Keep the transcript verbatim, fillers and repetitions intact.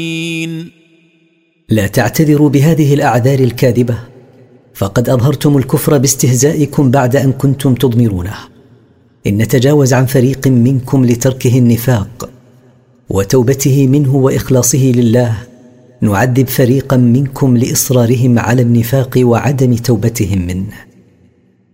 لا تعتذروا بهذه الأعذار الكاذبة، فقد أظهرتم الكفر باستهزائكم بعد أن كنتم تضمرونه. إن نتجاوز عن فريق منكم لتركه النفاق وتوبته منه وإخلاصه لله، نعذب فريقا منكم لإصرارهم على النفاق وعدم توبتهم منه.